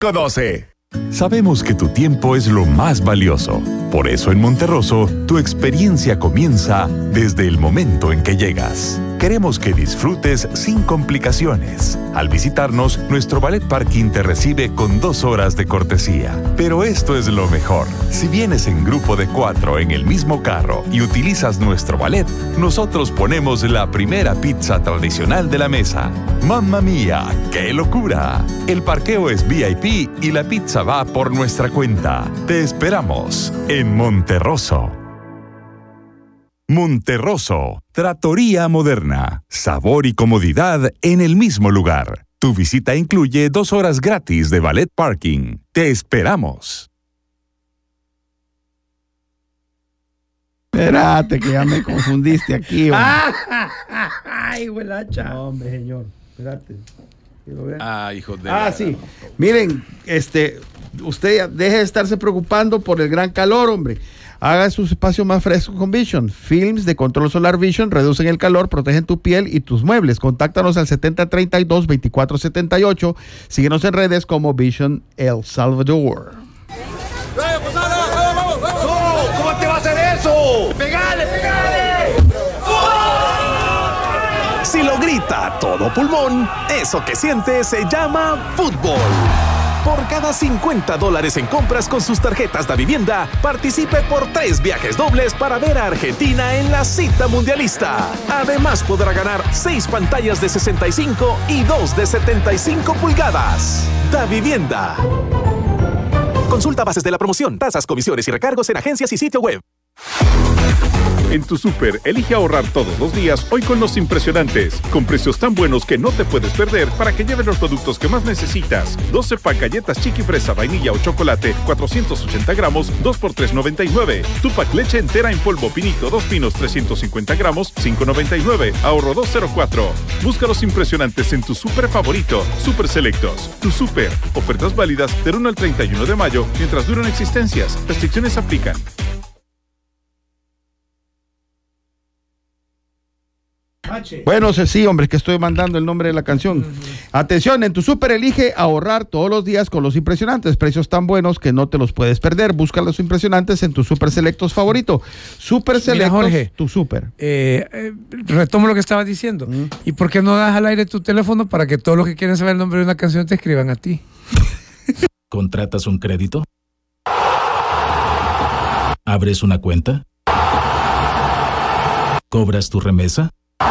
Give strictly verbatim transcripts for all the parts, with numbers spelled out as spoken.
doce. Sabemos que tu tiempo es lo más valioso. Por eso en Monterroso, tu experiencia comienza desde el momento en que llegas. Queremos que disfrutes sin complicaciones. Al visitarnos, nuestro Ballet Parking te recibe con dos horas de cortesía. Pero esto es lo mejor. Si vienes en grupo de cuatro en el mismo carro y utilizas nuestro ballet, nosotros ponemos la primera pizza tradicional de la mesa. ¡Mamma mía! ¡Qué locura! El parqueo es V I P y la pizza va por nuestra cuenta. Te esperamos en Monterroso. Monterroso, Trattoria Moderna. Sabor y comodidad en el mismo lugar. Tu visita incluye dos horas gratis de Ballet Parking. Te esperamos. Espérate, que ya me confundiste aquí. Ay, huelacha. No, hombre, señor. Espérate. Ah, hijo de... Ah, sí. Miren, este, usted deje de estarse preocupando por el gran calor, hombre. Haga su espacio más fresco con Vision. Films de control solar Vision reducen el calor, protegen tu piel y tus muebles. Contáctanos al setenta treinta y dos veinticuatro setenta y ocho. Síguenos en redes como Vision El Salvador. ¿Cómo te va a hacer eso? ¡Pegale, pegale! Si lo grita a todo pulmón, eso que siente se llama fútbol. Por cada cincuenta dólares en compras con sus tarjetas de vivienda, participe por tres viajes dobles para ver a Argentina en la cita mundialista. Además podrá ganar seis pantallas de sesenta y cinco y dos de setenta y cinco pulgadas. Da Vivienda. Consulta bases de la promoción, tasas, comisiones y recargos en agencias y sitio web. En tu súper, elige ahorrar todos los días hoy con los impresionantes, con precios tan buenos que no te puedes perder para que lleves los productos que más necesitas. doce pack galletas chiqui fresa, vainilla o chocolate, cuatrocientos ochenta gramos, dos por tres noventa y nueve. Tupac leche entera en polvo pinito, dos pinos, trescientos cincuenta gramos, cinco noventa y nueve. Ahorro dos cero cuatro. Busca los impresionantes en tu súper favorito. Súper Selectos. Tu súper. Ofertas válidas del uno al treinta y uno de mayo mientras duran existencias. Restricciones aplican. Bueno, sí, hombre, que estoy mandando el nombre de la canción. Atención, en tu súper elige ahorrar todos los días con los impresionantes. Precios tan buenos que no te los puedes perder. Busca los impresionantes en tu Súper Selectos favorito. Súper Selectos, Mira, Jorge, tu súper. Eh, eh, retomo lo que estabas diciendo. Mm. ¿Y por qué no das al aire tu teléfono para que todos los que quieren saber el nombre de una canción te escriban a ti? ¿Contratas un crédito? ¿Abres una cuenta? ¿Cobras tu remesa?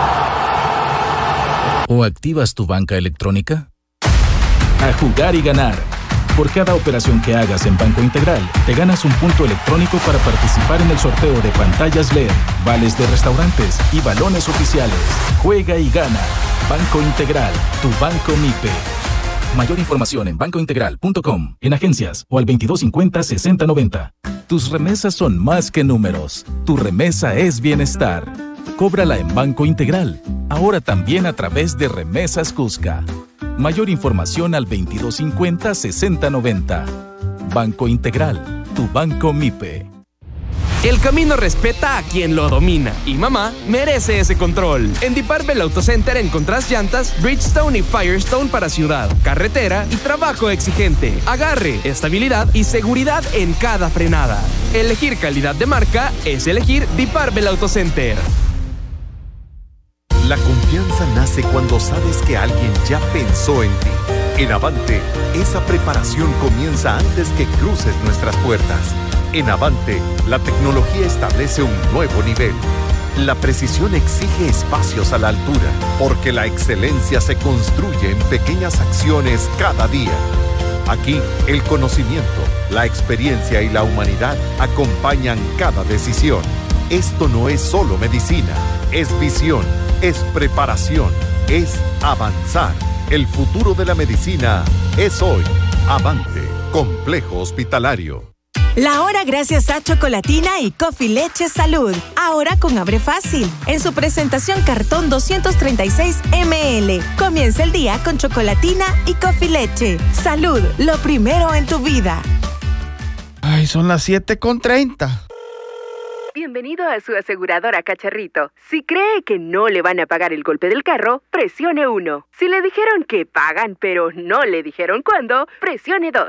¿O activas tu banca electrónica? A jugar y ganar. Por cada operación que hagas en Banco Integral, te ganas un punto electrónico para participar en el sorteo de pantallas L E D, vales de restaurantes y balones oficiales. Juega y gana. Banco Integral, tu banco MIPE. Mayor información en banco integral punto com, en agencias o al veintidós cincuenta sesenta noventa. Tus remesas son más que números. Tu remesa es bienestar. Cóbrala en Banco Integral, ahora también a través de Remesas Cusca. Mayor información al veintidós cincuenta sesenta noventa. Banco Integral, tu banco MIPE. El camino respeta a quien lo domina y mamá merece ese control. En Deep Arbel Auto Center encontrás llantas Bridgestone y Firestone para ciudad, carretera y trabajo exigente. Agarre, estabilidad y seguridad en cada frenada. Elegir calidad de marca es elegir Deep Arbel Auto Center. La confianza nace cuando sabes que alguien ya pensó en ti. En Avante, esa preparación comienza antes que cruces nuestras puertas. En Avante, la tecnología establece un nuevo nivel. La precisión exige espacios a la altura, porque la excelencia se construye en pequeñas acciones cada día. Aquí, el conocimiento, la experiencia y la humanidad acompañan cada decisión. Esto no es solo medicina, es visión, es preparación, es avanzar. El futuro de la medicina es hoy. Avante, Complejo Hospitalario. La hora gracias a Chocolatina y Coffee Leche Salud. Ahora con Abre Fácil. En su presentación cartón doscientos treinta y seis mililitros. Comienza el día con Chocolatina y Coffee Leche. Salud, lo primero en tu vida. Ay, son las siete con treinta. Bienvenido a su aseguradora Cacharrito. Si cree que no le van a pagar el golpe del carro, presione uno. Si le dijeron que pagan pero no le dijeron cuándo, presione dos.